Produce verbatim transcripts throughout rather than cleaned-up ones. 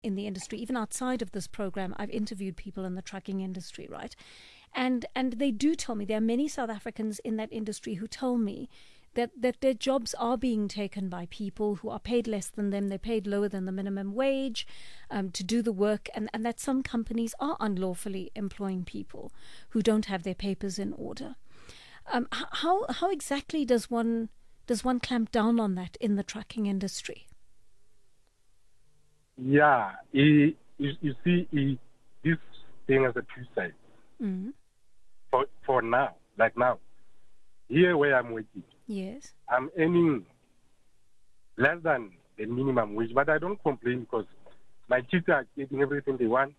in the industry, even outside of this program. I've interviewed people in the trucking industry, right? And and they do tell me, there are many South Africans in that industry who tell me that, that their jobs are being taken by people who are paid less than them. They're paid lower than the minimum wage um, to do the work, and, and that some companies are unlawfully employing people who don't have their papers in order. Um, how how exactly does one does one clamp down on that in the trucking industry? Yeah, it, you, you see, it, this thing has a two sides. Mm-hmm. For for now, like now, here where I'm working, yes, I'm earning less than the minimum wage, but I don't complain because my kids are getting everything they want.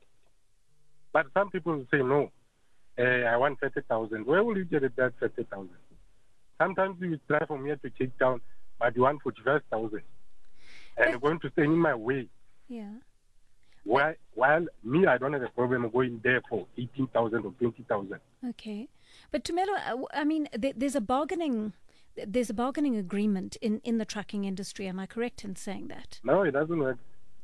But some people say, no, uh, I want thirty thousand. Where will you get that thirty thousand? Sometimes you try from here to Cape Town, but you want forty-five thousand. And you're going to stay in my way. Yeah. While, while me, I don't have a problem going there for eighteen thousand or twenty thousand. Okay. But Tumelo, I mean, there's a bargaining... There's a bargaining agreement in, in the trucking industry. Am I correct in saying that? No, it doesn't work.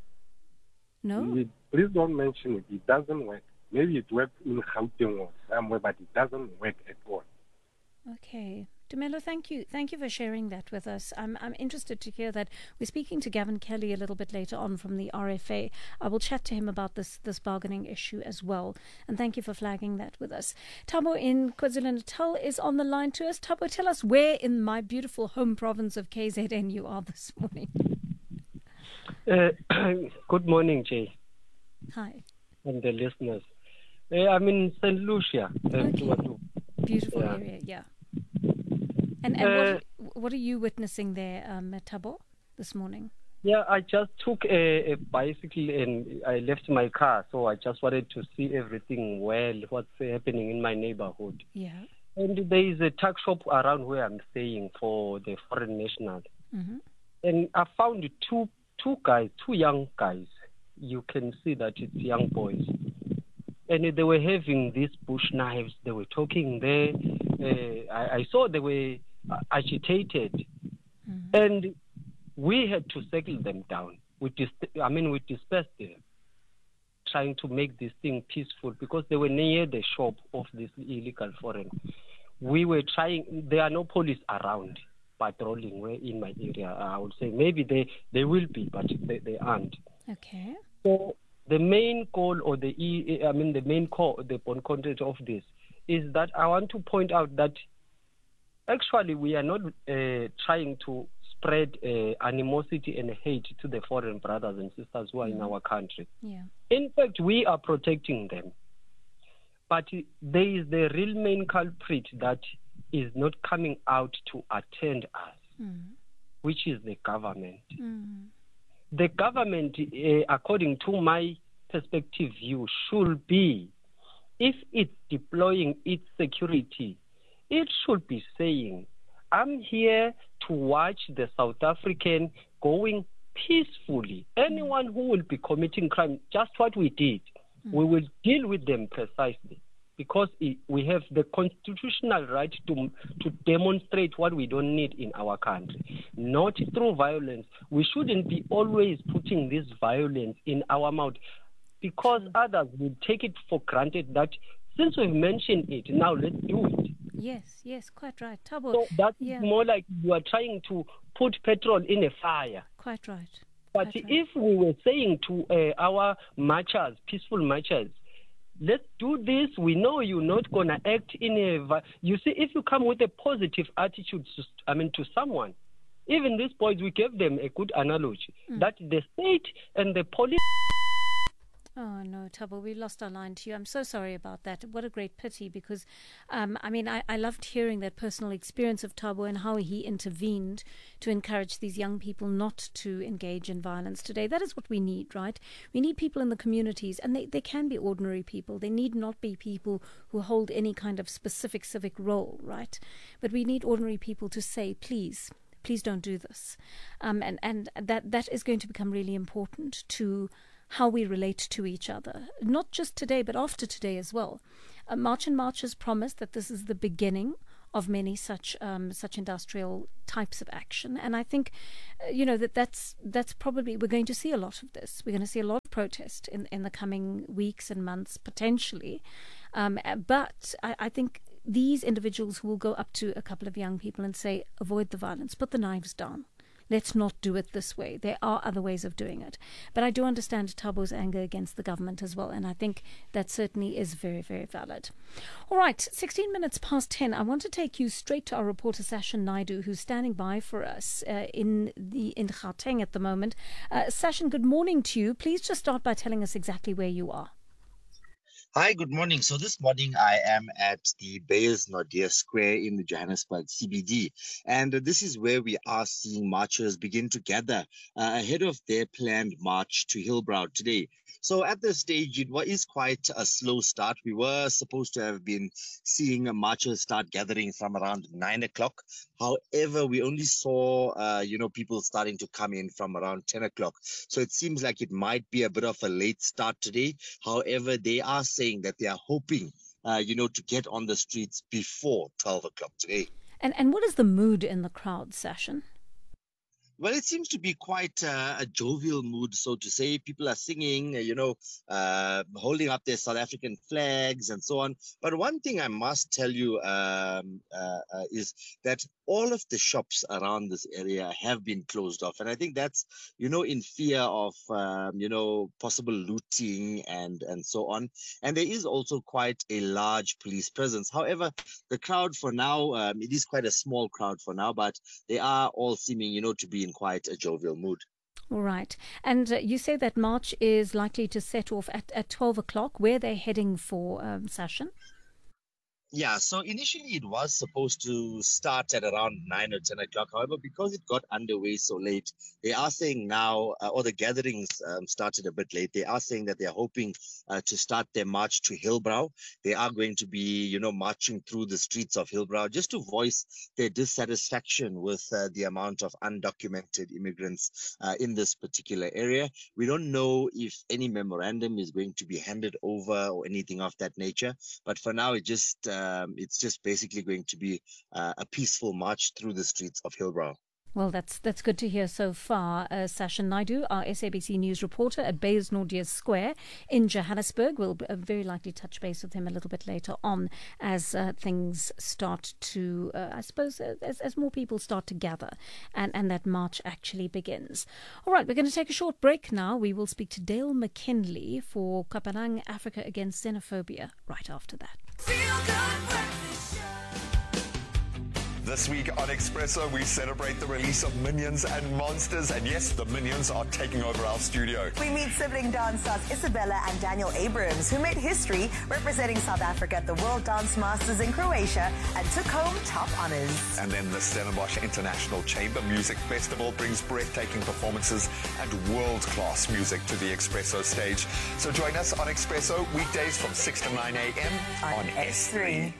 No? It, please don't mention it. It doesn't work. Maybe it works in Gauteng or somewhere, but it doesn't work at all. Okay. Tumelo, thank you. Thank you for sharing that with us. I'm I'm interested to hear that. We're speaking to Gavin Kelly a little bit later on from the R F A. I will chat to him about this, this bargaining issue as well. And thank you for flagging that with us. Thabo in KwaZulu-Natal is on the line to us. Thabo, tell us where in my beautiful home province of K Z N you are this morning. Uh, good morning, Jay. Hi. And the listeners. Uh, I'm in Saint Lucia. Uh, okay. Beautiful yeah. area, yeah. And, and uh, what, what are you witnessing there, um, Thabo, this morning? Yeah, I just took a, a bicycle and I left my car, so I just wanted to see everything well, what's happening in my neighborhood. Yeah. And there is a tuck shop around where I'm staying for the foreign national. Mm-hmm. And I found two two guys, two young guys. You can see that it's young boys. And they were having these bush knives. They were talking there. Uh, I, I saw they were agitated. Mm-hmm. And we had to settle them down. We dis- I mean, we dispersed them, trying to make this thing peaceful because they were near the shop of this illegal foreign. We were trying, there are no police around patrolling in my area. I would say maybe they, they will be, but they, they aren't. Okay. So the main goal or the, I mean, the main core, the content of this is that I want to point out that actually we are not uh, trying to spread uh, animosity and hate to the foreign brothers and sisters who are mm. in our country. Yeah. In fact, we are protecting them. But there is the real main culprit that is not coming out to attend us, mm. which is the government. Mm. The government, uh, according to my perspective view, should be, if it's deploying its security, it should be saying, I'm here to watch the South African going peacefully. Anyone who will be committing crime, just what we did, mm. we will deal with them precisely. Because it, we have the constitutional right to to demonstrate what we don't need in our country, not through violence. We shouldn't be always putting this violence in our mouth, because mm. others will take it for granted that since we've mentioned it, now let's do it. Yes, yes, quite right. Thabo, so that's yeah. more like you are trying to put petrol in a fire. Quite right. But quite if right. we were saying to uh, our marchers, peaceful marchers, let's do this. We know you're not going to act in a... You see, if you come with a positive attitude, to, I mean, to someone, even these boys, we gave them a good analogy, mm. that the state and the police... Oh, no, Thabo, we lost our line to you. I'm so sorry about that. What a great pity, because, um, I mean, I, I loved hearing that personal experience of Thabo and how he intervened to encourage these young people not to engage in violence today. That is what we need, right? We need people in the communities, and they, they can be ordinary people. They need not be people who hold any kind of specific civic role, right? But we need ordinary people to say, please, please don't do this. Um, and, and that that is going to become really important to how we relate to each other, not just today, but after today as well. Uh, March and March has promised that this is the beginning of many such um, such industrial types of action. And I think, uh, you know, that that's that's probably, we're going to see a lot of this. We're going to see a lot of protest in, in the coming weeks and months, potentially. Um, but I, I think these individuals who will go up to a couple of young people and say, avoid the violence, put the knives down. Let's not do it this way. There are other ways of doing it. But I do understand Thabo's anger against the government as well, and I think that certainly is very, very valid. All right, sixteen minutes past ten. I want to take you straight to our reporter, Sashin Naidu, who's standing by for us uh, in the in Gauteng at the moment. Uh, Sashin, good morning to you. Please just start by telling us exactly where you are. Hi, good morning. So this morning I am at the Beyers Naudé Square in the Johannesburg C B D. And uh, this is where we are seeing marchers begin to gather uh, ahead of their planned march to Hillbrow today. So at this stage, it is quite a slow start. We were supposed to have been seeing marchers start gathering from around nine o'clock. However, we only saw, uh, you know, people starting to come in from around ten o'clock. So it seems like it might be a bit of a late start today. However, they are saying that they are hoping, uh, you know, to get on the streets before twelve o'clock today. And and what is the mood in the crowd, Sashin? Well, it seems to be quite uh, a jovial mood, so to say. People are singing, you know, uh, holding up their South African flags and so on. But one thing I must tell you um, uh, uh, is that all of the shops around this area have been closed off. And I think that's, you know, in fear of, um, you know, possible looting and, and so on. And there is also quite a large police presence. However, the crowd for now, um, it is quite a small crowd for now, but they are all seeming, you know, to be in quite a jovial mood. All right. And uh, you say that march is likely to set off at, at twelve o'clock. Where are they heading for, um, Sashin? Yeah, so initially it was supposed to start at around nine or ten o'clock. However, because it got underway so late, they are saying now, uh, or the gatherings um, started a bit late. They are saying that they are hoping uh, to start their march to Hillbrow. They are going to be, you know, marching through the streets of Hillbrow just to voice their dissatisfaction with uh, the amount of undocumented immigrants uh, in this particular area. We don't know if any memorandum is going to be handed over or anything of that nature. But for now, it just... Uh, Um, it's just basically going to be uh, a peaceful march through the streets of Hillbrow. Well, that's that's good to hear so far. Uh, Sashin Naidu, our S A B C News reporter at Beyers Naudé Square in Johannesburg. We'll uh, very likely touch base with him a little bit later on as uh, things start to, uh, I suppose, uh, as, as more people start to gather and, and that march actually begins. All right, we're going to take a short break now. We will speak to Dale McKinley for Kopanang Africa Against Xenophobia right after that. Feel good. This week on Expresso, we celebrate the release of Minions and Monsters. And yes, the Minions are taking over our studio. We meet sibling dance stars Isabella and Daniel Abrams, who made history representing South Africa at the World Dance Masters in Croatia and took home top honors. And then the Stellenbosch International Chamber Music Festival brings breathtaking performances and world-class music to the Expresso stage. So join us on Expresso weekdays from six to nine a.m. on, on S three.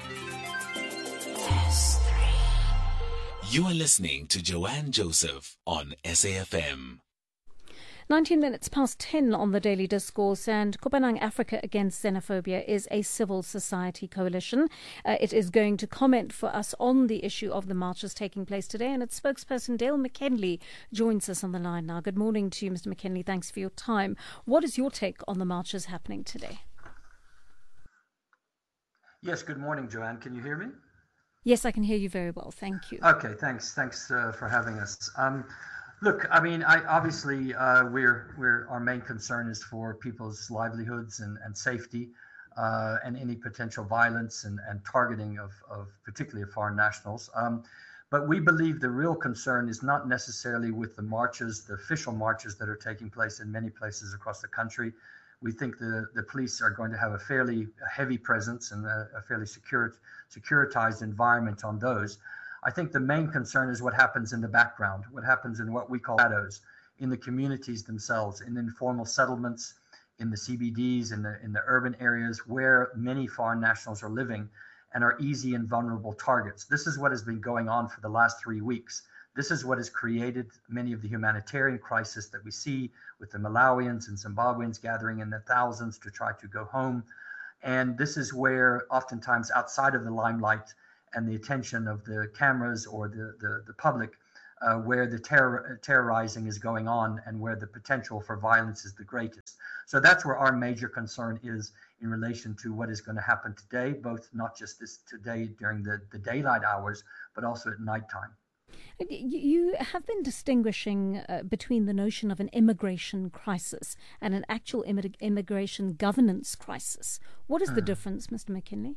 You are listening to Joanne Joseph on S A F M. nineteen minutes past ten on the Daily Discourse, and Kopanang Africa Against Xenophobia is a civil society coalition. Uh, it is going to comment for us on the issue of the marches taking place today, and its spokesperson Dale McKinley joins us on the line now. Good morning to you, Mister McKinley. Thanks for your time. What is your take on the marches happening today? Yes, good morning, Joanne. Can you hear me? Yes, I can hear you very well. Thank you. Okay, thanks. Thanks uh, for having us. Um, look, I mean, I obviously uh, we're we're our main concern is for people's livelihoods and, and safety, uh, and any potential violence and, and targeting of, of particularly of foreign nationals. Um, but we believe the real concern is not necessarily with the marches, the official marches that are taking place in many places across the country. We think the, the police are going to have a fairly heavy presence and a, a fairly secure, securitized environment on those. I think the main concern is what happens in the background, what happens in what we call shadows, in the communities themselves, in informal settlements, in the C B Ds, in the, in the urban areas where many foreign nationals are living and are easy and vulnerable targets. This is what has been going on for the last three weeks. This is what has created many of the humanitarian crises that we see with the Malawians and Zimbabweans gathering in the thousands to try to go home. And this is where oftentimes outside of the limelight and the attention of the cameras or the, the, the public uh, where the terror, terrorizing is going on and where the potential for violence is the greatest. So that's where our major concern is in relation to what is going to happen today, both not just this today during the, the daylight hours, but also at nighttime. You have been distinguishing uh, between the notion of an immigration crisis and an actual immig- immigration governance crisis. What is mm. the difference, Mister McKinley?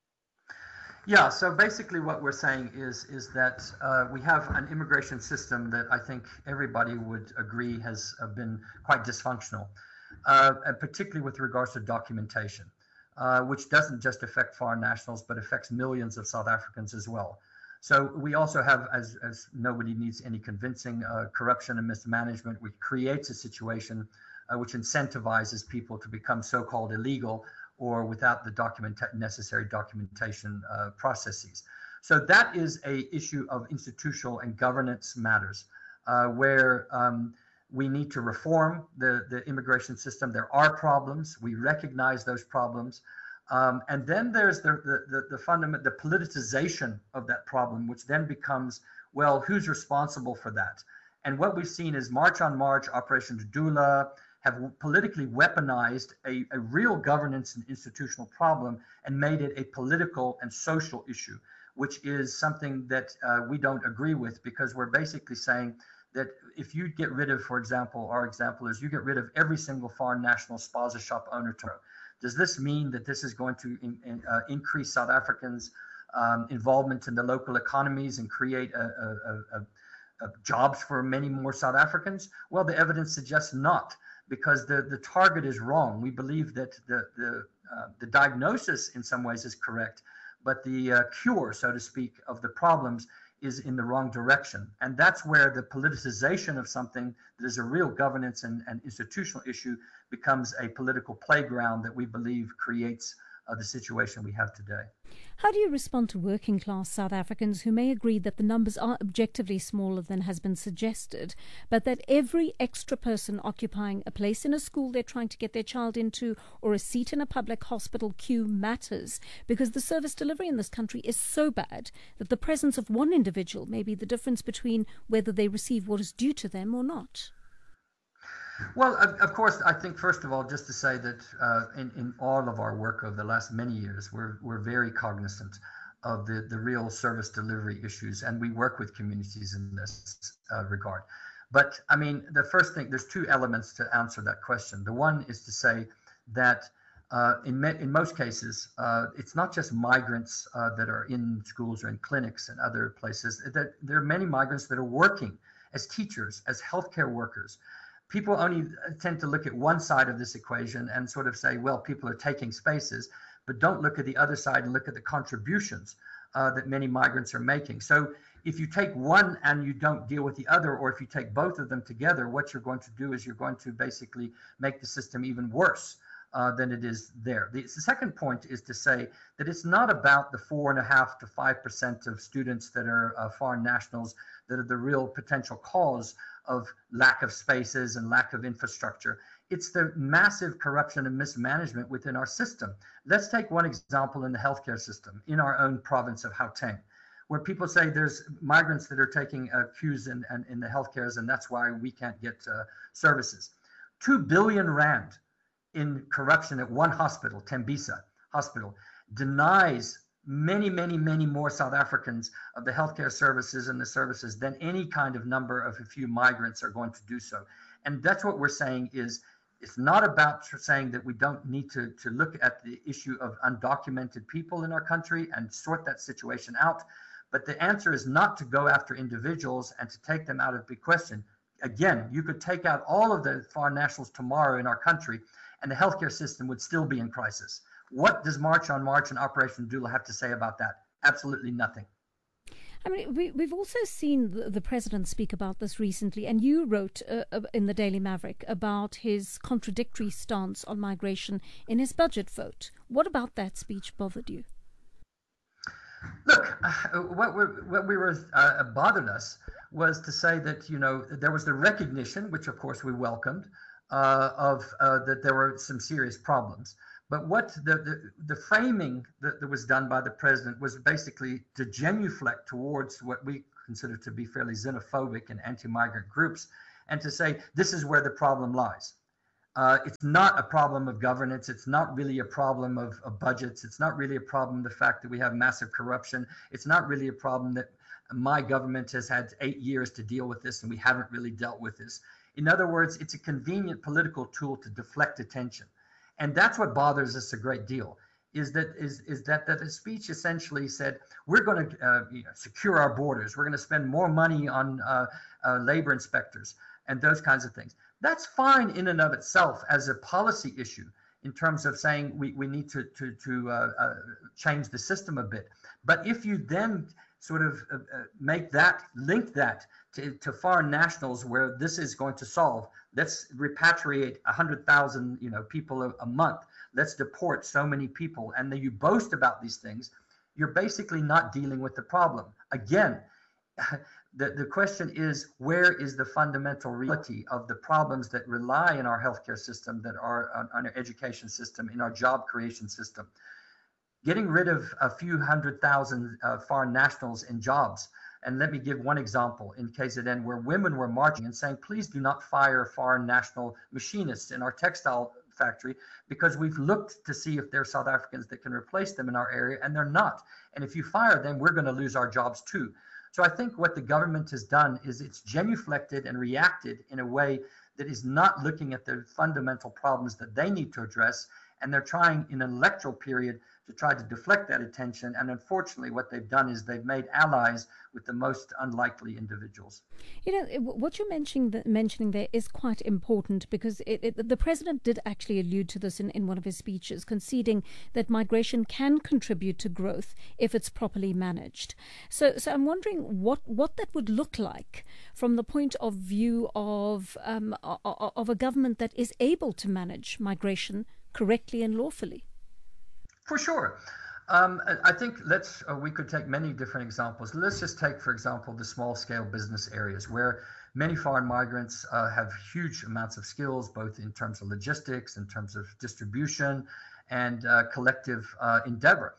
Yeah, so basically what we're saying is is that uh, we have an immigration system that I think everybody would agree has uh, been quite dysfunctional, uh, and particularly with regards to documentation, uh, which doesn't just affect foreign nationals, but affects millions of South Africans as well. So we also have, as, as nobody needs any convincing, uh, corruption and mismanagement, which creates a situation uh, which incentivizes people to become so-called illegal or without the document necessary documentation uh, processes. So that is a issue of institutional and governance matters, uh, where um, we need to reform the, the immigration system. There are problems. We recognize those problems. Um, and then there's the, the, the, the fundament, the politicization of that problem, which then becomes, well, who's responsible for that? And what we've seen is March on March, Operation Dudula, have politically weaponized a, a real governance and institutional problem and made it a political and social issue, which is something that uh, we don't agree with, because we're basically saying that if you get rid of, for example, our example is you get rid of every single foreign national spaza shop owner tomorrow. Does this mean that this is going to in, in, uh, increase South Africans' um, involvement in the local economies and create a, a, a, a jobs for many more South Africans? Well, the evidence suggests not, because the, the target is wrong. We believe that the, the, uh, the diagnosis in some ways is correct, but the uh, cure, so to speak, of the problems is in the wrong direction. And that's where the politicization of something that is a real governance and, and institutional issue becomes a political playground that we believe creates uh, the situation we have today. How do you respond to working class South Africans who may agree that the numbers are objectively smaller than has been suggested, but that every extra person occupying a place in a school they're trying to get their child into or a seat in a public hospital queue matters, because the service delivery in this country is so bad that the presence of one individual may be the difference between whether they receive what is due to them or not? Well, of, of course, I think, first of all, just to say that uh, in, in all of our work over the last many years, we're, we're very cognizant of the, the real service delivery issues, and we work with communities in this uh, regard. But, I mean, the first thing, there's two elements to answer that question. The one is to say that uh, in, me, in most cases, uh, it's not just migrants uh, that are in schools or in clinics and other places. That there are many migrants that are working as teachers, as healthcare workers. People only tend to look at one side of this equation and sort of say, well, people are taking spaces, but don't look at the other side and look at the contributions uh, that many migrants are making. So if you take one and you don't deal with the other, or if you take both of them together, what you're going to do is you're going to basically make the system even worse uh, than it is there. The, the second point is to say that it's not about the four and a half to five percent of students that are uh, foreign nationals that are the real potential cause of lack of spaces and lack of infrastructure. It's the massive corruption and mismanagement within our system. Let's take one example in the healthcare system in our own province of Gauteng, where people say there's migrants that are taking uh, queues in, in, in the healthcares, and that's why we can't get uh, services. Two billion rand in corruption at one hospital, Tembisa Hospital, denies many, many, many more South Africans of the healthcare services and the services than any kind of number of a few migrants are going to do so. And that's what we're saying is, it's not about saying that we don't need to, to look at the issue of undocumented people in our country and sort that situation out. But the answer is not to go after individuals and to take them out of the question. Again, you could take out all of the foreign nationals tomorrow in our country and the healthcare system would still be in crisis. What does March on March and Operation Dudula have to say about that? Absolutely nothing. I mean, we, we've also seen the, the president speak about this recently, and you wrote uh, in the Daily Maverick about his contradictory stance on migration in his budget vote. What about that speech bothered you? Look, uh, what, we're, what we were uh, bothered us was to say that, you know, there was the recognition, which of course we welcomed, uh, of uh, that there were some serious problems. But what the, the, the framing that, that was done by the president was basically to genuflect towards what we consider to be fairly xenophobic and anti-migrant groups, and to say this is where the problem lies. Uh, it's not a problem of governance. It's not really a problem of, of budgets. It's not really a problem the fact that we have massive corruption. It's not really a problem that my government has had eight years to deal with this and we haven't really dealt with this. In other words, it's a convenient political tool to deflect attention. And that's what bothers us a great deal, is that is, is that, that the speech essentially said, we're going to uh, you know, secure our borders. We're going to spend more money on uh, uh, labor inspectors and those kinds of things. That's fine in and of itself as a policy issue in terms of saying we, we need to, to, to uh, uh, change the system a bit. But if you then sort of uh, uh, make that, link that to, to foreign nationals where this is going to solve, let's repatriate one hundred thousand you know, people a, a month, let's deport so many people, and then you boast about these things, you're basically not dealing with the problem. Again, The, the question is, where is the fundamental reality of the problems that rely in our healthcare system, that are on, on our education system, in our job creation system? Getting rid of a few hundred thousand uh, foreign nationals in jobs. And let me give one example in K Z N where women were marching and saying, please do not fire foreign national machinists in our textile factory, because we've looked to see if there are South Africans that can replace them in our area, and they're not. And if you fire them, we're going to lose our jobs too. So I think what the government has done is it's genuflected and reacted in a way that is not looking at the fundamental problems that they need to address. And they're trying in an electoral period to try to deflect that attention. And unfortunately, what they've done is they've made allies with the most unlikely individuals. You know, what you're mentioning, mentioning there is quite important, because it, it, the president did actually allude to this in, in one of his speeches, conceding that migration can contribute to growth if it's properly managed. So, so I'm wondering what, what that would look like from the point of view of um, of a government that is able to manage migration correctly and lawfully. For sure. Um, I think let's uh, we could take many different examples. Let's just take, for example, the small-scale business areas where many foreign migrants uh, have huge amounts of skills, both in terms of logistics, in terms of distribution, and uh, collective uh, endeavor.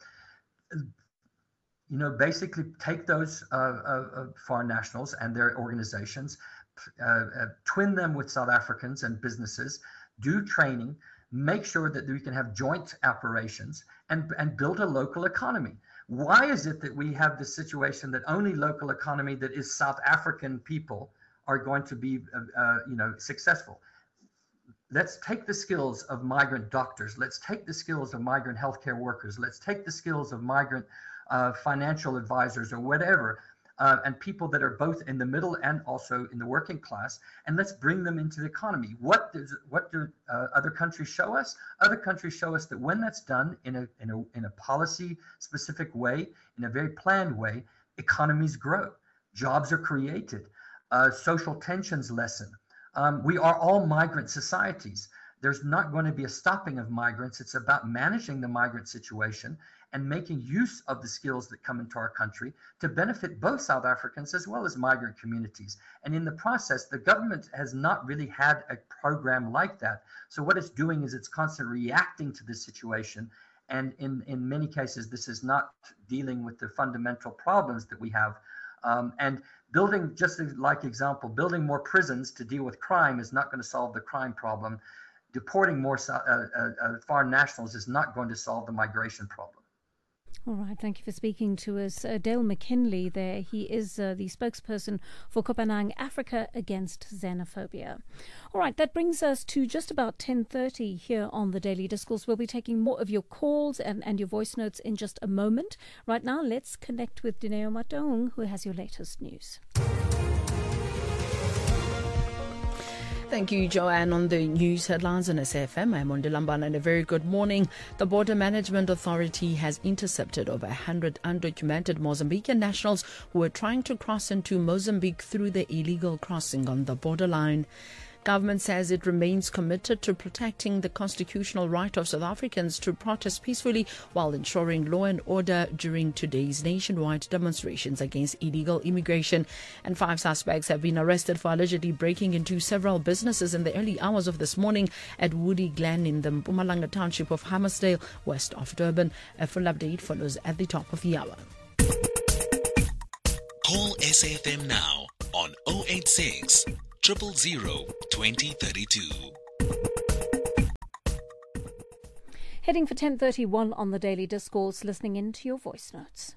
You know, basically take those uh, uh, foreign nationals and their organizations, uh, uh, twin them with South Africans and businesses, do training, make sure that we can have joint operations and, and build a local economy. Why is it that we have this situation that only local economy that is South African people are going to be, uh, uh, you know, successful? Let's take the skills of migrant doctors. Let's take the skills of migrant healthcare workers. Let's take the skills of migrant uh, financial advisors or whatever, Uh, and people that are both in the middle and also in the working class, and let's bring them into the economy. What does what do uh, other countries show us? Other countries show us that when that's done in a in a in a policy specific way, in a very planned way, economies grow, jobs are created, uh, social tensions lessen. Um, we are all migrant societies. There's not going to be a stopping of migrants. It's about managing the migrant situation and making use of the skills that come into our country to benefit both South Africans as well as migrant communities. And in the process, the government has not really had a program like that. So what it's doing is it's constantly reacting to the situation. And in, in many cases, this is not dealing with the fundamental problems that we have. Um, and building, just like example, building more prisons to deal with crime is not going to solve the crime problem. Deporting more uh, uh, uh, foreign nationals is not going to solve the migration problem. All right, thank you for speaking to us. Uh, Dale McKinley there, he is uh, the spokesperson for Kopanang Africa Against Xenophobia. All right, that brings us to just about ten thirty here on The Daily Discourse. We'll be taking more of your calls and, and your voice notes in just a moment. Right now, let's connect with Dineo Matong, who has your latest news. Thank you, Joanne. On the news headlines on S A F M, I'm Mondelamban, and a very good morning. The Border Management Authority has intercepted over one hundred undocumented Mozambican nationals who were trying to cross into Mozambique through the illegal crossing on the borderline. Government says it remains committed to protecting the constitutional right of South Africans to protest peacefully while ensuring law and order during today's nationwide demonstrations against illegal immigration. And five suspects have been arrested for allegedly breaking into several businesses in the early hours of this morning at Woody Glen in the Mpumalanga township of Hammersdale, west of Durban. A full update follows at the top of the hour. Call S A F M now on oh eight six, zero zero zero, two zero three two. Heading for ten thirty-one on the Daily Discourse, listening in to your voice notes.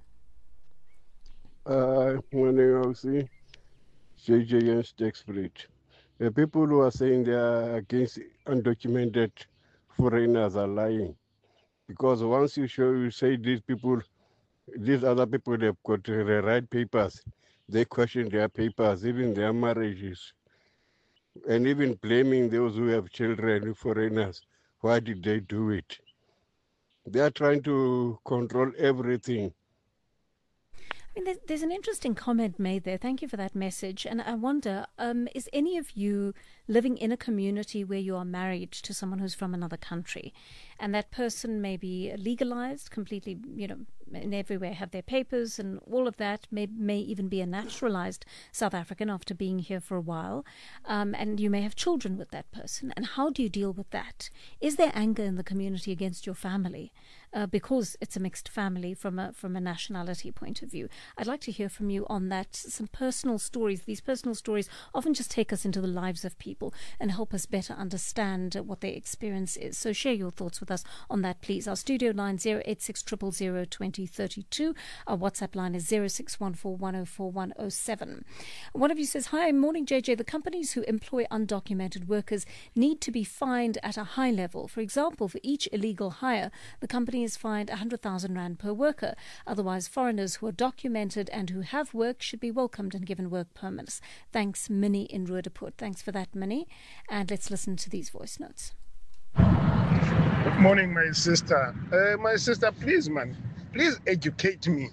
Uh, morning, O C. J J and Stexfleet. The people who are saying they are against undocumented foreigners are lying. Because once you show, you say these people, these other people, they've got the right papers, they question their papers, even their marriages, and even blaming those who have children, foreigners. Why did they do it? They are trying to control everything. I mean, there's, there's an interesting comment made there. Thank you for that message. And I wonder, um, is any of you living in a community where you are married to someone who's from another country, and that person may be legalized, completely, you know, in everywhere, have their papers and all of that, may may even be a naturalized South African after being here for a while, um, and you may have children with that person. And how do you deal with that? Is there anger in the community against your family uh, because it's a mixed family from a from a nationality point of view? I'd like to hear from you on that. Some personal stories. These personal stories often just take us into the lives of people and help us better understand what their experience is. So share your thoughts with us on that, please. Our studio line zero eight six zero zero zero twenty thirty-two. Our WhatsApp line is zero six one four one zero four one zero seven. One of you says, hi, morning J J. The companies who employ undocumented workers need to be fined at a high level. For example, for each illegal hire, the company is fined one hundred thousand rand per worker. Otherwise, foreigners who are documented and who have work should be welcomed and given work permits. Thanks, Minnie in Roodepoort. Thanks for that, Minnie. And let's listen to these voice notes. Good morning, my sister. Uh, my sister, please, man, please educate me.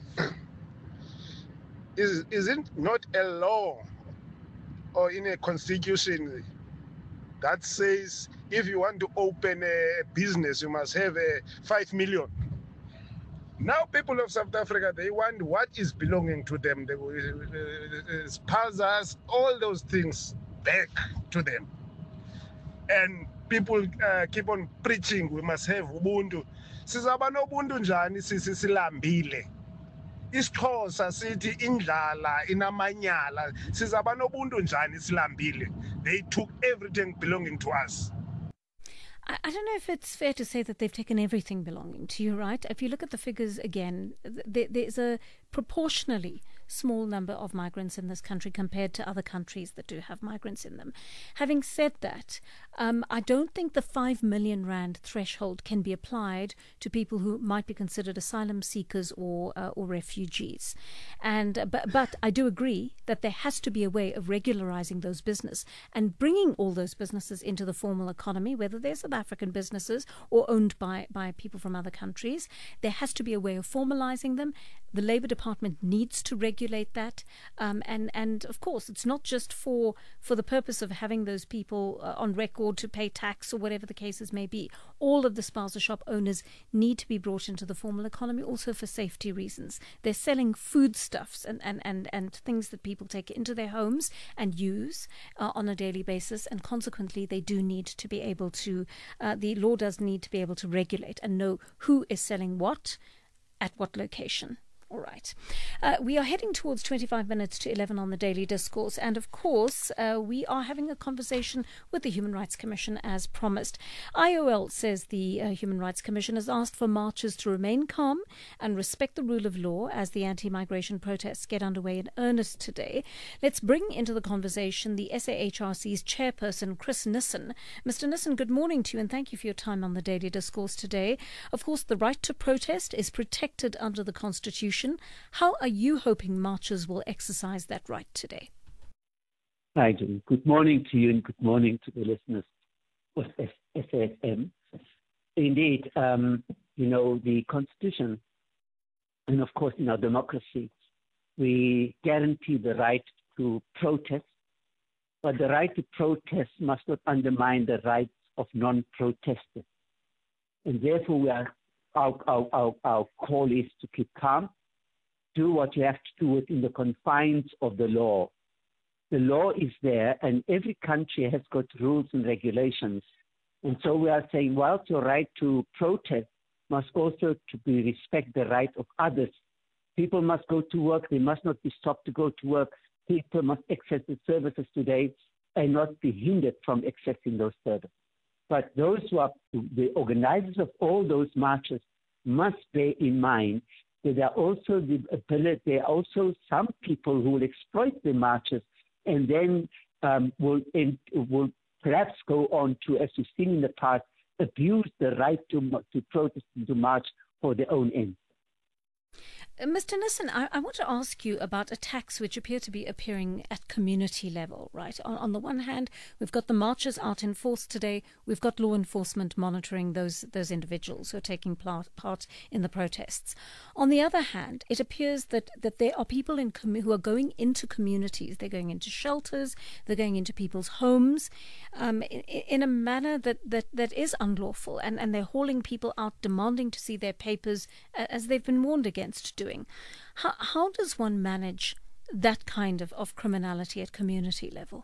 Is is it not a law or in a constitution that says if you want to open a business, you must have a five million? Now, people of South Africa, they want what is belonging to them, the uh, spouses, all those things back to them. And people uh, keep on preaching, we must have Ubuntu. Sizaba no Ubuntu njani sisi silambile. Isixhosa sithi indlala inamanyala. Sizaba no Ubuntu njani silambile. They took everything belonging to us. I don't know if it's fair to say that they've taken everything belonging to you, right? If you look at the figures again, there's a proportionally small number of migrants in this country compared to other countries that do have migrants in them. Having said that, um, I don't think the five million rand threshold can be applied to people who might be considered asylum seekers or uh, or refugees. And uh, but but I do agree that there has to be a way of regularizing those business and bringing all those businesses into the formal economy, whether they're South African businesses or owned by by people from other countries. There has to be a way of formalizing them. The Labour Department needs to regulate that, um, and and of course it's not just for for the purpose of having those people uh, on record to pay tax or whatever the cases may be. All of the spaza shop owners need to be brought into the formal economy, also for safety reasons. They're selling foodstuffs and and and and things that people take into their homes and use uh, on a daily basis, and consequently they do need to be able to. Uh, the law does need to be able to regulate and know who is selling what at what location. All right. Uh, we are heading towards twenty-five minutes to eleven on the Daily Discourse. And of course, uh, we are having a conversation with the Human Rights Commission as promised. I O L says the uh, Human Rights Commission has asked for marchers to remain calm and respect the rule of law as the anti-migration protests get underway in earnest today. Let's bring into the conversation the S A H R C's chairperson, Chris Nissen. Mister Nissen, good morning to you and thank you for your time on the Daily Discourse today. Of course, the right to protest is protected under the Constitution. How are you hoping marchers will exercise that right today? Hi, Jim. Good morning to you and good morning to the listeners of S A F M. Indeed, um, you know, the Constitution and, of course, in our democracy, we guarantee the right to protest but the right to protest must not undermine the rights of non-protesters. And therefore, we are, our, our, our, our call is to keep calm, do what you have to do within the confines of the law. The law is there, and every country has got rules and regulations. And so we are saying, whilst your right to protest must also to be respect the right of others. People must go to work. They must not be stopped to go to work. People must access the services today and not be hindered from accessing those services. But those who are the organizers of all those marches must bear in mind that there are also the ability, there are also some people who will exploit the marches and then um, will, in, will perhaps go on to, as we've seen in the past, abuse the right to, to protest and to march for their own ends. Uh, Mister Nissen, I, I want to ask you about attacks which appear to be appearing at community level, right? On, on the one hand, we've got the marchers out in force today. We've got law enforcement monitoring those those individuals who are taking part, part in the protests. On the other hand, it appears that, that there are people in com- who are going into communities. They're going into shelters. They're going into people's homes um, in, in a manner that, that, that is unlawful. And, and they're hauling people out, demanding to see their papers, uh, as they've been warned against doing. How, how does one manage that kind of, of criminality at community level?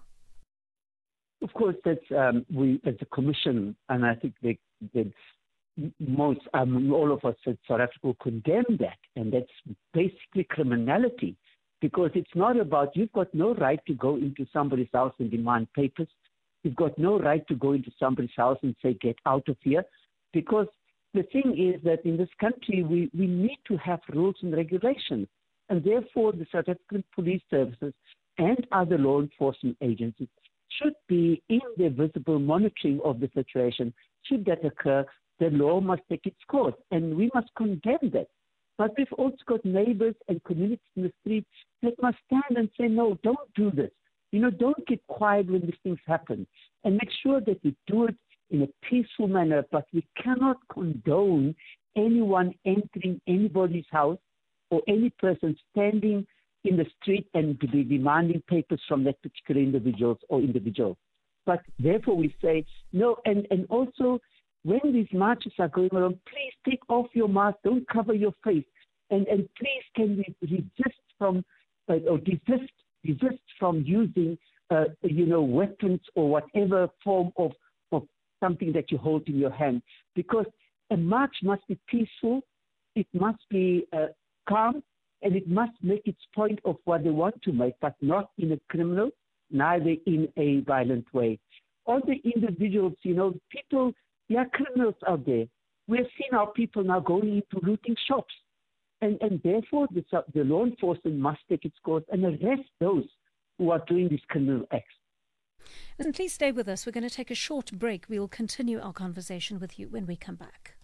Of course, that's um, we as a commission, and I think they, they most, um, all of us at South Africa condemn that, and that's basically criminality, because it's not about, you've got no right to go into somebody's house and demand papers. You've got no right to go into somebody's house and say, get out of here, because the thing is that in this country, we, we need to have rules and regulations. And therefore, the South African police services and other law enforcement agencies should be in their visible monitoring of the situation. Should that occur, the law must take its course, and we must condemn that. But we've also got neighbors and communities in the streets that must stand and say, no, don't do this. You know, don't keep quiet when these things happen, and make sure that we do it in a peaceful manner, but we cannot condone anyone entering anybody's house or any person standing in the street and to be demanding papers from that particular individuals or individual. But therefore we say, no, and, and also when these marches are going around, please take off your mask, don't cover your face, and, and please can we resist from, uh, or desist, desist from using, uh, you know, weapons or whatever form of something that you hold in your hand, because a march must be peaceful, it must be uh, calm, and it must make its point of what they want to make, but not in a criminal, neither in a violent way. All the individuals, you know, people, there are criminals out there. We have seen our people now going into looting shops, and, and therefore the, the law enforcement must take its course and arrest those who are doing these criminal acts. And please stay with us. We're going to take a short break. We will continue our conversation with you when we come back.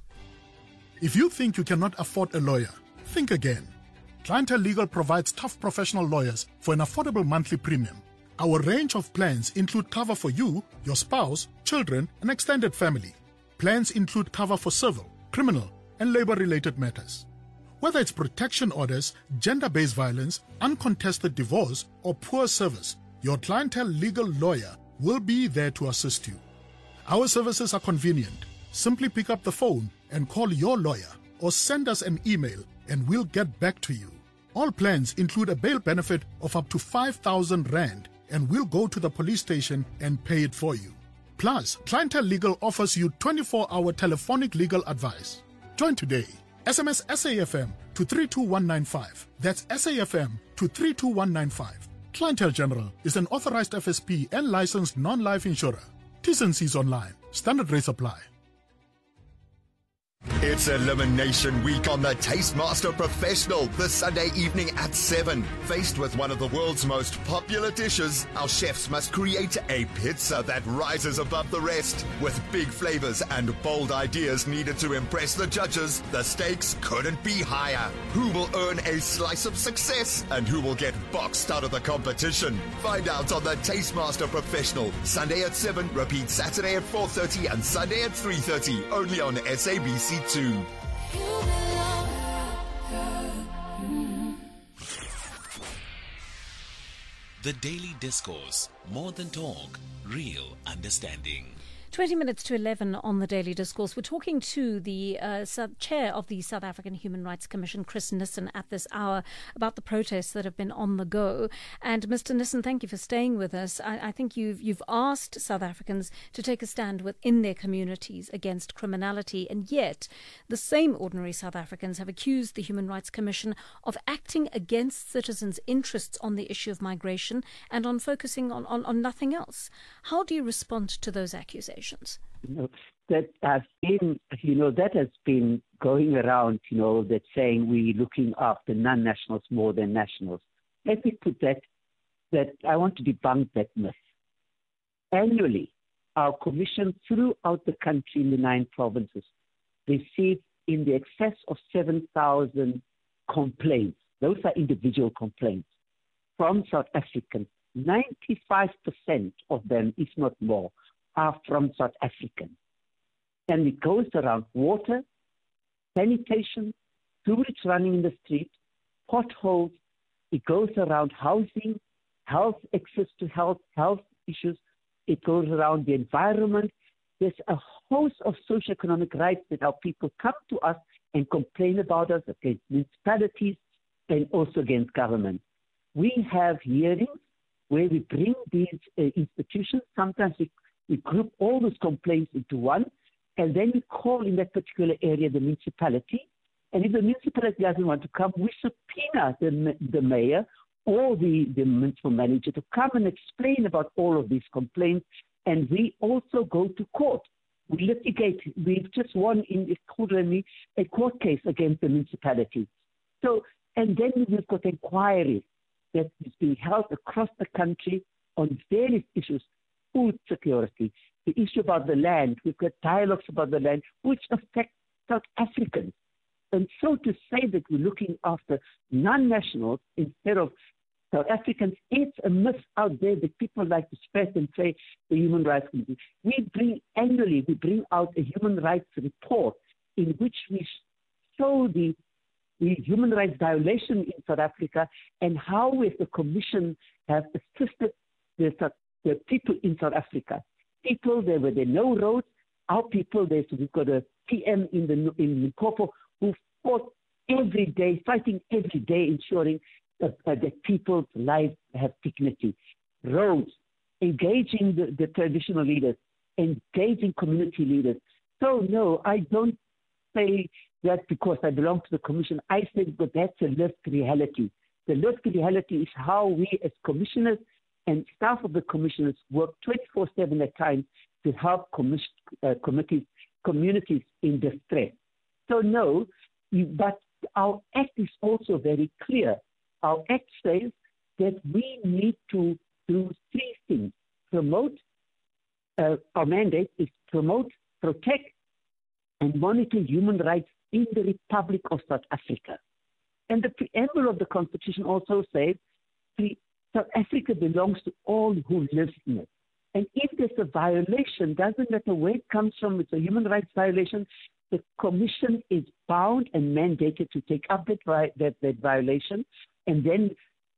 If you think you cannot afford a lawyer, think again. Clientele Legal provides tough professional lawyers for an affordable monthly premium. Our range of plans include cover for you, your spouse, children, and extended family. Plans include cover for civil, criminal, and labor-related matters. Whether it's protection orders, gender-based violence, uncontested divorce, or poor service, your Clientele Legal lawyer will be there to assist you. Our services are convenient. Simply pick up the phone and call your lawyer or send us an email and we'll get back to you. All plans include a bail benefit of up to five thousand rand and we'll go to the police station and pay it for you. Plus, Clientele Legal offers you twenty-four hour telephonic legal advice. Join today. S M S S A F M to three two one nine five. That's S A F M to three two one nine five. Clientele General is an authorized F S P and licensed non-life insurer. T's and C's online. Standard rates apply. It's Elimination Week on the Tastemaster Professional this Sunday evening at seven. Faced with one of the world's most popular dishes, our chefs must create a pizza that rises above the rest. With big flavors and bold ideas needed to impress the judges, the stakes couldn't be higher. Who will earn a slice of success and who will get boxed out of the competition? Find out on the Tastemaster Professional. Sunday at seven, repeat Saturday at four thirty and Sunday at three thirty, only on S A B C two. The Daily Discourse. More than talk, real understanding. twenty minutes to eleven on the Daily Discourse. We're talking to the uh, sub- chair of the South African Human Rights Commission, Chris Nissen, at this hour about the protests that have been on the go. And Mister Nissen, thank you for staying with us. I, I think you've you've asked South Africans to take a stand within their communities against criminality, and yet the same ordinary South Africans have accused the Human Rights Commission of acting against citizens' interests on the issue of migration and on focusing on, on, on nothing else. How do you respond to those accusations? You know, that has been, you know, that has been going around, you know, that saying we're looking after non-nationals more than nationals. Let me put that, that I want to debunk that myth. Annually, our commission throughout the country in the nine provinces receives in the excess of seven thousand complaints. Those are individual complaints from South Africans. ninety-five percent of them, if not more, are from South Africans. And it goes around water, sanitation, tourists running in the street, potholes. It goes around housing, health, access to health, health issues. It goes around the environment. There's a host of socioeconomic rights that our people come to us and complain about us against municipalities and also against government. We have hearings where we bring these uh, institutions. Sometimes we We group all those complaints into one, and then we call in that particular area the municipality. And if the municipality doesn't want to come, we subpoena the, the mayor or the, the municipal manager to come and explain about all of these complaints. And we also go to court. We litigate. We've just won in a court case against the municipality. So, and then we've got inquiries that is being held across the country on various issues. Food security, the issue about the land. We've got dialogues about the land, which affect South Africans. And so to say that we're looking after non-nationals instead of South Africans, it's a myth out there that people like to spread and say the Human Rights Commission. We bring annually, we bring out a human rights report in which we show the, the human rights violation in South Africa and how we as the Commission have assisted the South The people in South Africa, people there where there are no roads, our people there. So we've got a P M in the in Limpopo who fought every day, fighting every day, ensuring that, uh, that people's lives have dignity. Roads, engaging the, the traditional leaders, engaging community leaders. So no, I don't say that because I belong to the Commission. I say that that's a lived reality. The lived reality is how we as commissioners and staff of the commissioners work twenty-four seven at times to help commission, uh, committees, communities in distress. So no, you, but our act is also very clear. Our act says that we need to do three things. Promote, uh, our mandate is promote, protect, and monitor human rights in the Republic of South Africa. And the preamble of the Constitution also says the South Africa belongs to all who live in it. And if there's a violation, doesn't matter where it comes from, it's a human rights violation, the Commission is bound and mandated to take up that, that, that violation and then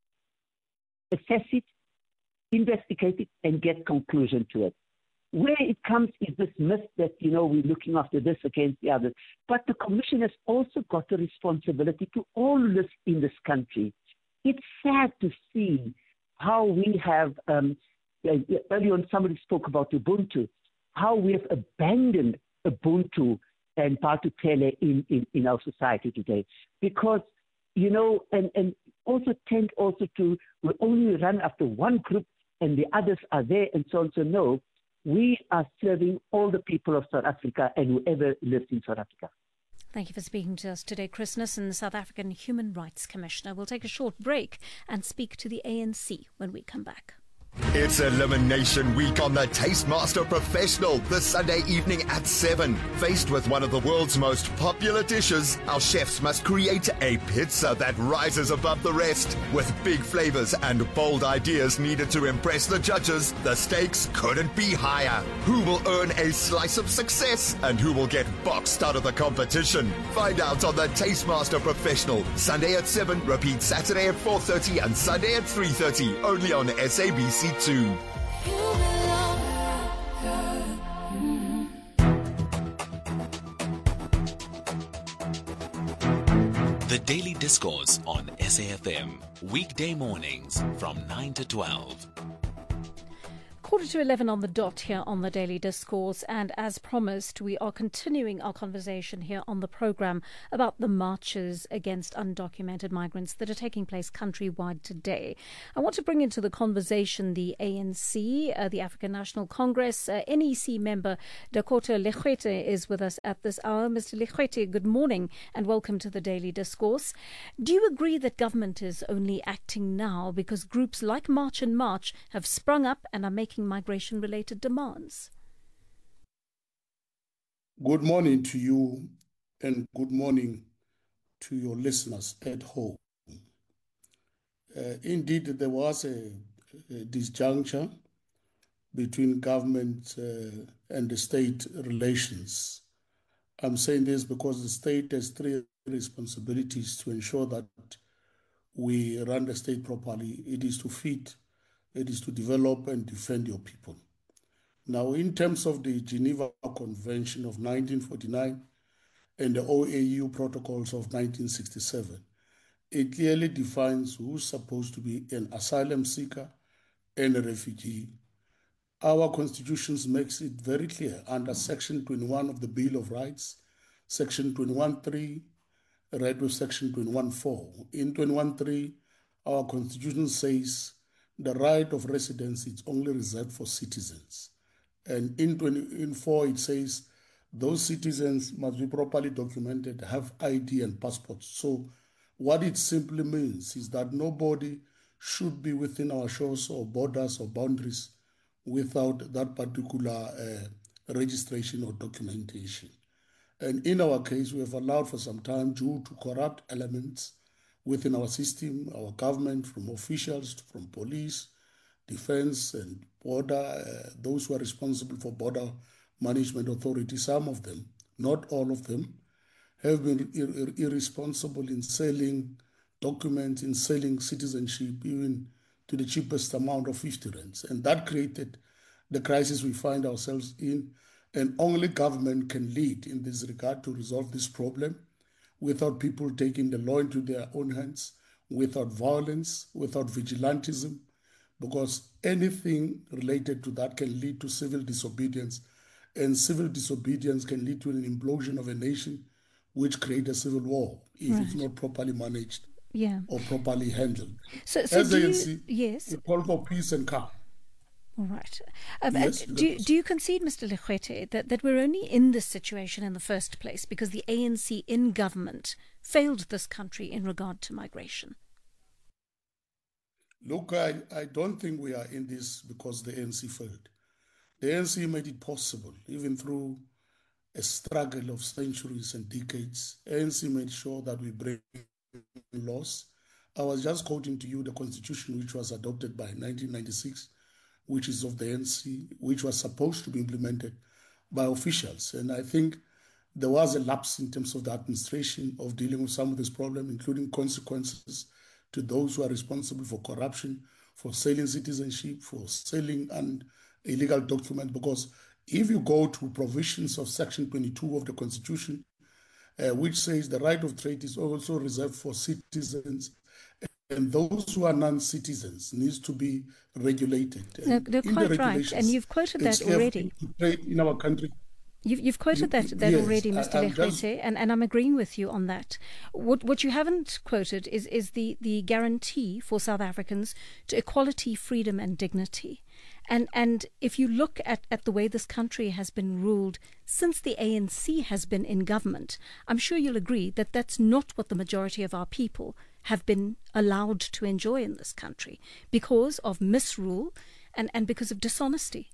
assess it, investigate it, and get conclusion to it. Where it comes is this myth that, you know, we're looking after this against the others. But the Commission has also got a responsibility to all who live in this country. It's sad to see how we have, um, earlier on somebody spoke about Ubuntu, how we have abandoned Ubuntu and Batu Tele in, in, in our society today. Because, you know, and, and also tend also to, we only run after one group and the others are there and so on. So no, we are serving all the people of South Africa and whoever lives in South Africa. Thank you for speaking to us today, Chris Nissen, the South African Human Rights Commissioner. We'll take a short break and speak to the A N C when we come back. It's Elimination Week on the Tastemaster Professional this Sunday evening at seven. Faced with one of the world's most popular dishes, our chefs must create a pizza that rises above the rest. With big flavors and bold ideas needed to impress the judges, the stakes couldn't be higher. Who will earn a slice of success and who will get boxed out of the competition? Find out on the Tastemaster Professional, Sunday at seven, repeat Saturday at four thirty and Sunday at three thirty, only on S A B C two. The Daily Discourse on S A F M, weekday mornings from nine to twelve. Quarter to eleven on the dot here on the Daily Discourse, and as promised, we are continuing our conversation here on the programme about the marches against undocumented migrants that are taking place countrywide today. I want to bring into the conversation the A N C, uh, the African National Congress. Uh, N E C member Dakota Leqwete is with us at this hour. Mister Leqwete, good morning and welcome to the Daily Discourse. Do you agree that government is only acting now because groups like March and March have sprung up and are making migration-related demands? Good morning to you and good morning to your listeners at home. Uh, indeed, there was a, a disjuncture between government uh, and the state relations. I'm saying this because the state has three responsibilities to ensure that we run the state properly. It is to feed, it is to develop and defend your people. Now, in terms of the Geneva Convention of nineteen forty-nine and the O A U protocols of nineteen sixty-seven, it clearly defines who's supposed to be an asylum seeker and a refugee. Our constitutions makes it very clear under Section twenty-one of the Bill of Rights, Section twenty-one point three, read with Section twenty-one point four. In twenty-one point three, our constitution says the right of residence is only reserved for citizens. And in twenty in four, it says those citizens must be properly documented, have I D and passports. So what it simply means is that nobody should be within our shores or borders or boundaries without that particular uh, registration or documentation. And in our case, we have allowed for some time due to corrupt elements within our system, our government, from officials, from police, defense and border, uh, those who are responsible for border management authority, some of them, not all of them, have been ir- irresponsible in selling documents, in selling citizenship, even to the cheapest amount of fifty rands. And that created the crisis we find ourselves in. And only government can lead in this regard to resolve this problem without people taking the law into their own hands, without violence, without vigilantism, because anything related to that can lead to civil disobedience, and civil disobedience can lead to an implosion of a nation, which creates a civil war if right. it's not properly managed yeah. or properly handled. So, so As do A N you, C, yes. we call for peace and calm. All right. Um, yes, do, you, do you concede, Mister Leqwete, that, that we're only in this situation in the first place because the A N C in government failed this country in regard to migration? Look, I, I don't think we are in this because the A N C failed. The A N C made it possible, even through a struggle of centuries and decades. A N C made sure that we bring laws. I was just quoting to you the constitution which was adopted by nineteen ninety-six, which is of the A N C, which was supposed to be implemented by officials. And I think there was a lapse in terms of the administration of dealing with some of this problem, including consequences to those who are responsible for corruption, for selling citizenship, for selling an illegal document. Because if you go to provisions of Section twenty-two of the Constitution, uh, which says the right of trade is also reserved for citizens, and those who are non-citizens needs to be regulated. No, they're quite right, and you've quoted that already. In our country. You've, you've quoted that, that yes, already, Mister I, Leqwete, just... and, and I'm agreeing with you on that. What what you haven't quoted is, is the, the guarantee for South Africans to equality, freedom and dignity. And and if you look at, at the way this country has been ruled since the A N C has been in government, I'm sure you'll agree that that's not what the majority of our people have been allowed to enjoy in this country because of misrule and, and because of dishonesty.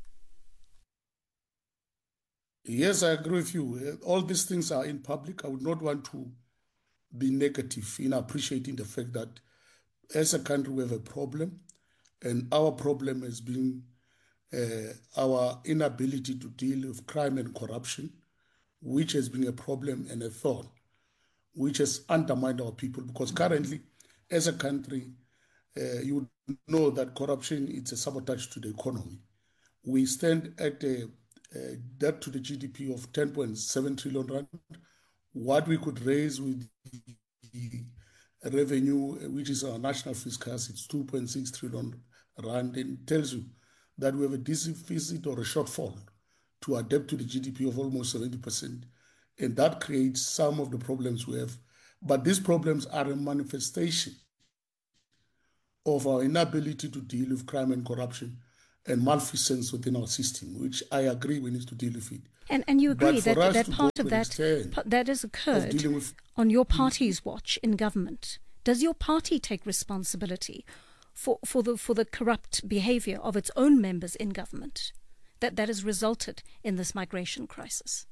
Yes, I agree with you. All these things are in public. I would not want to be negative in appreciating the fact that as a country we have a problem, and our problem has been uh, our inability to deal with crime and corruption, which has been a problem and a thorn, which has undermined our people. Because currently, as a country, uh, you know that corruption is a sabotage to the economy. We stand at a Uh, debt to the G D P of ten point seven trillion rand. What we could raise with the revenue, which is our national fiscal, it's two point six trillion rand, and it tells you that we have a deficit or a shortfall to adapt to the G D P of almost seventy percent. And that creates some of the problems we have. But these problems are a manifestation of our inability to deal with crime and corruption and malfeasance within our system, which I agree we need to deal with it. And and you agree that, that part of that that has occurred with, on your party's watch in government. Does your party take responsibility for, for the for the corrupt behaviour of its own members in government that, that has resulted in this migration crisis?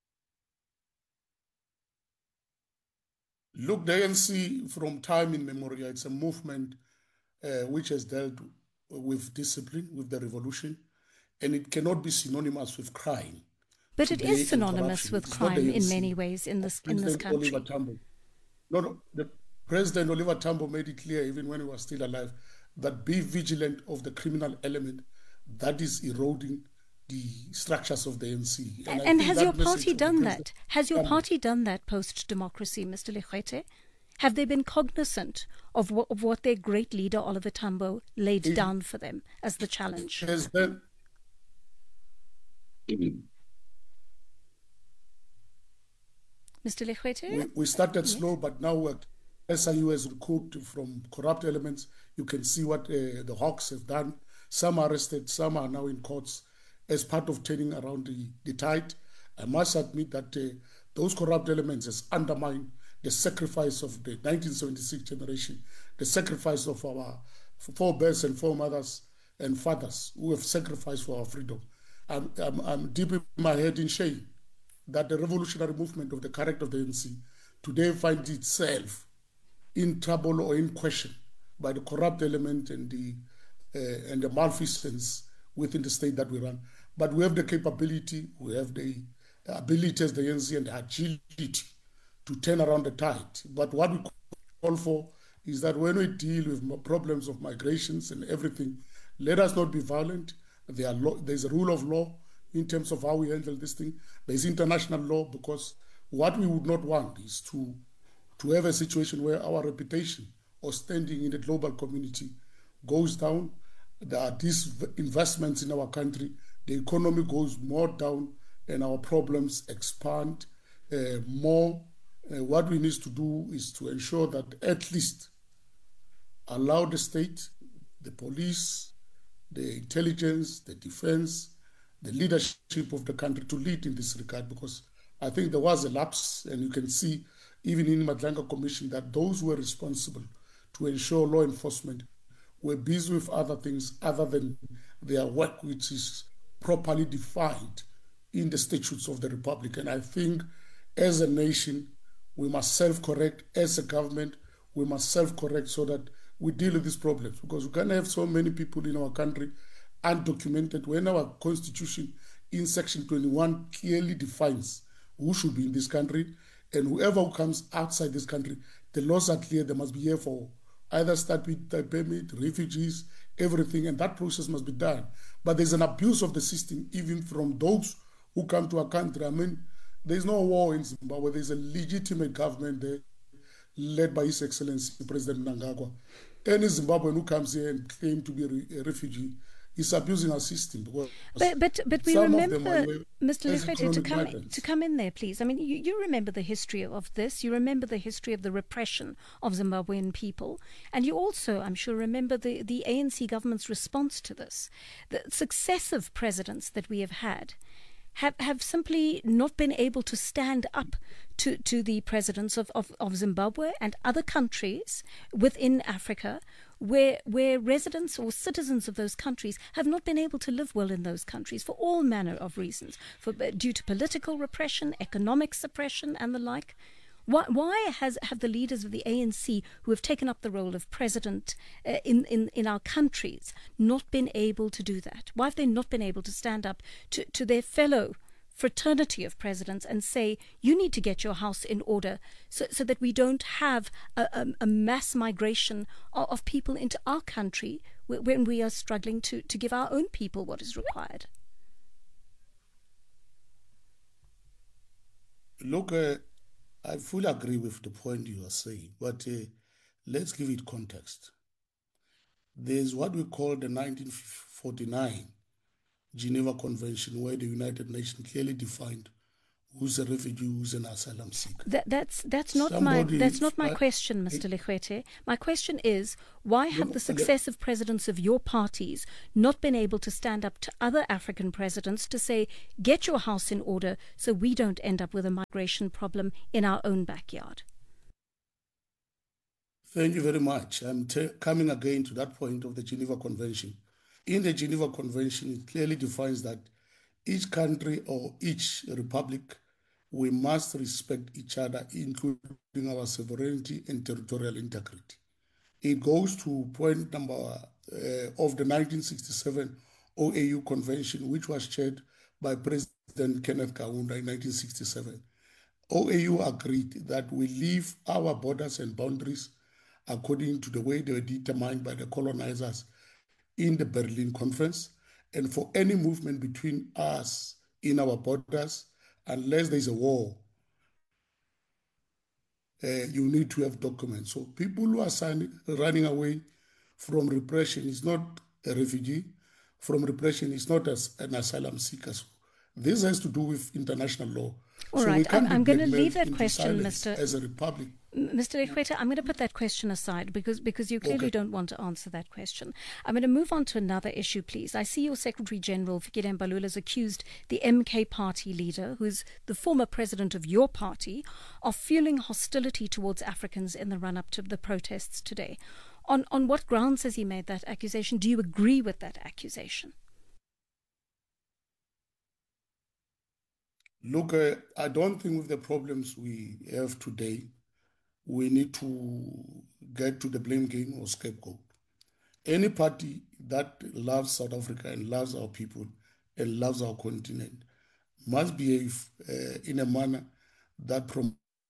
Look, the A N C from time immemorial, it's a movement uh, which has dealt with discipline, with the revolution, and it cannot be synonymous with crime. But it is synonymous with crime in many ways in this in this country. Oliver Tambo. No, no, the President Oliver Tambo made it clear, even when he was still alive, that be vigilant of the criminal element that is eroding the structures of the A N C. And, and, and has your party done that? Has your party done that post-democracy, Mister Leqwete? Have they been cognizant of what, of what their great leader, Oliver Tambo, laid it, down for them as the challenge? Has been, Mister Leqwete? We, we started yes. slow, but now what S I U has recouped from corrupt elements. You can see what uh, the Hawks have done. Some are arrested, some are now in courts as part of turning around the, the tide. I must admit that uh, those corrupt elements has undermined the sacrifice of the nineteen seventy-six generation, the sacrifice of our forebears and foremothers and fathers who have sacrificed for our freedom. I'm, I'm, I'm deep in my head in shame that the revolutionary movement of the character of the A N C today finds itself in trouble or in question by the corrupt element and the, uh, and the malfeasance within the state that we run. But we have the capability, we have the ability as the A N C and the agility to turn around the tide. But what we call for is that when we deal with problems of migrations and everything, let us not be violent. There are law, there's a rule of law in terms of how we handle this thing. There's international law, because what we would not want is to, to have a situation where our reputation or standing in the global community goes down. There are these investments in our country, the economy goes more down, and our problems expand uh, more. Uh, what we need to do is to ensure that at least allow the state, the police, the intelligence, the defense, the leadership of the country to lead in this regard, because I think there was a lapse, and you can see even in the Madlanga Commission that those who were responsible to ensure law enforcement were busy with other things other than their work, which is properly defined in the statutes of the Republic. And I think as a nation, we must self-correct. As a government, we must self-correct so that we deal with these problems, because we can't have so many people in our country undocumented when our constitution in section twenty-one clearly defines who should be in this country, and whoever who comes outside this country, the laws are clear. They must be here for either start with the permit, refugees, everything, and that process must be done. But there's an abuse of the system even from those who come to our country. I mean, there's no war in Zimbabwe. There's a legitimate government there led by His Excellency President Mnangagwa. Any Zimbabwean who comes here and claims to be a refugee is abusing our system. But but but we remember, Mister Leqwete, to come in, to come in there, please. I mean, you, you remember the history of this. You remember the history of the repression of Zimbabwean people, and you also, I'm sure, remember the the A N C government's response to this. The successive presidents that we have had have have simply not been able to stand up to, to the presidents of, of, of Zimbabwe and other countries within Africa where where residents or citizens of those countries have not been able to live well in those countries for all manner of reasons, for due to political repression, economic suppression, and the like. Why, why has have the leaders of the A N C, who have taken up the role of president uh, in, in, in our countries, not been able to do that? Why have they not been able to stand up to, to their fellow fraternity of presidents and say, you need to get your house in order so, so that we don't have a, a, a mass migration of, of people into our country when we are struggling to, to give our own people what is required? Look, uh, I fully agree with the point you are saying, but uh, let's give it context. There's what we call the nineteen forty-nine Geneva Convention, where the United Nations clearly defined who's a refugee, who's an asylum seeker. That, that's that's not Somebody, my that's not my question, Mister Lekwete. My question is, why have the successive presidents of your parties not been able to stand up to other African presidents to say, get your house in order so we don't end up with a migration problem in our own backyard? Thank you very much. I'm t- coming again to that point of the Geneva Convention. In the Geneva Convention, it clearly defines that each country or each republic, we must respect each other, including our sovereignty and territorial integrity. It goes to point number uh, of the nineteen sixty-seven O A U Convention, which was chaired by President Kenneth Kaunda in nineteen sixty-seven. O A U agreed that we leave our borders and boundaries according to the way they were determined by the colonizers in the Berlin Conference, and for any movement between us in our borders, unless there's a war, uh, you need to have documents. So people who are signing, running away from repression is not a refugee, from repression is not as an asylum seeker. So this has to do with international law. All so right, I'm, I'm going to leave that question, Mister As a republic. Mister Lekwete, I'm going to put that question aside because, because you clearly okay. don't want to answer that question. I'm going to move on to another issue, please. I see your Secretary General, Fikile Mbalula, has accused the M K party leader, who's the former president of your party, of fueling hostility towards Africans in the run-up to the protests today. On, on what grounds has he made that accusation? Do you agree with that accusation? Look, uh, I don't think with the problems we have today, we need to get to the blame game or scapegoat. Any party that loves South Africa and loves our people and loves our continent must behave uh, in a manner that promotes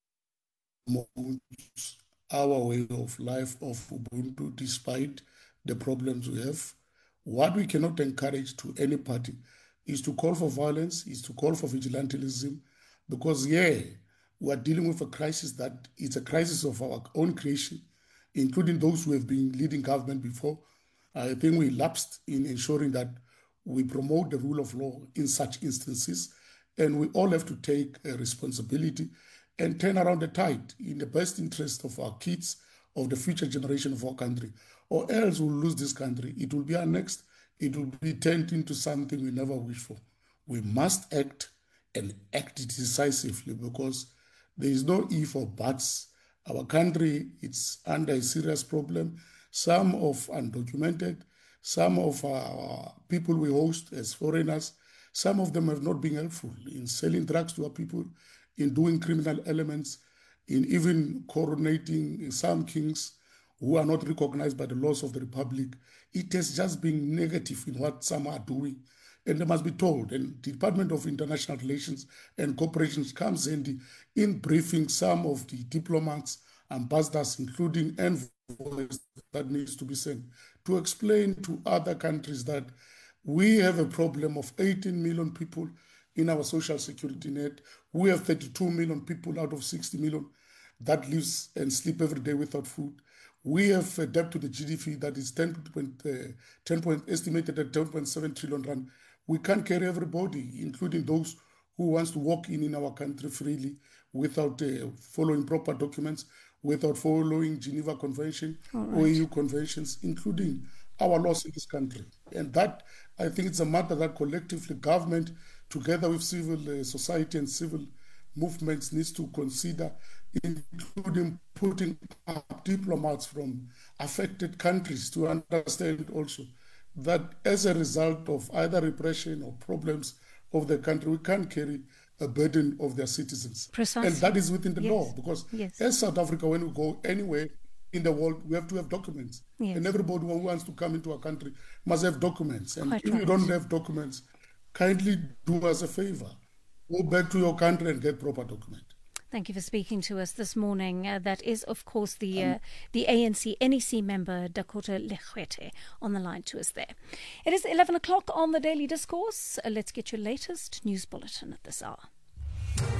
our way of life of Ubuntu despite the problems we have. What we cannot encourage to any party is to call for violence, is to call for vigilantism, because, yeah, we are dealing with a crisis that is a crisis of our own creation, including those who have been leading government before. I think we lapsed in ensuring that we promote the rule of law in such instances, and we all have to take a responsibility and turn around the tide in the best interest of our kids, of the future generation of our country, or else we'll lose this country. It will be annexed. It will be turned into something we never wish for. We must act and act decisively because there is no if or buts. Our country, it's under a serious problem. Some of undocumented, some of our people we host as foreigners, some of them have not been helpful in selling drugs to our people, in doing criminal elements, in even coronating some kings who are not recognized by the laws of the Republic. It has just been negative in what some are doing. And they must be told. And the Department of International Relations and Cooperation comes in, in briefing some of the diplomats, ambassadors, including envoys that needs to be sent, to explain to other countries that we have a problem of eighteen million people in our social security net. We have thirty-two million people out of sixty million that lives and sleep every day without food. We have a debt to the G D P that is ten point, uh, ten point, estimated at ten point seven trillion rand. We can't carry everybody, including those who wants to walk in in our country freely without uh, following proper documents, without following Geneva Convention, right. O A U conventions, including our laws in this country. And that, I think it's a matter that collectively government, together with civil uh, society and civil movements needs to consider, including putting up diplomats from affected countries to understand also that as a result of either repression or problems of the country, we can't carry a burden of their citizens. Precisely. And that is within the yes. law, because yes. as South Africa, when we go anywhere in the world, we have to have documents. Yes. And everybody who wants to come into a country must have documents. And Quite if right. you don't have documents, kindly do us a favor. Go back to your country and get proper document. Thank you for speaking to us this morning. Uh, that is, of course, the uh, the A N C N E C member, Dakota Legoethe, on the line to us there. It is eleven o'clock on the Daily Discourse. Uh, let's get your latest news bulletin at this hour.